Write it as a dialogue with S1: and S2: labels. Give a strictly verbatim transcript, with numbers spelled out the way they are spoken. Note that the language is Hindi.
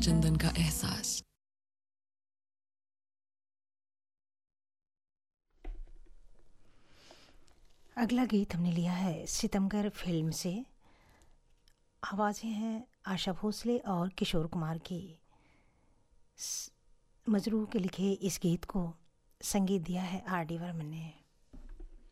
S1: चंदन का एहसास।
S2: अगला गीत हमने लिया है सितमगर फिल्म से। आवाज़ें हैं आशा भोसले और किशोर कुमार की। मजरूह के लिखे इस गीत को संगीत दिया है आर डी बर्मन ने।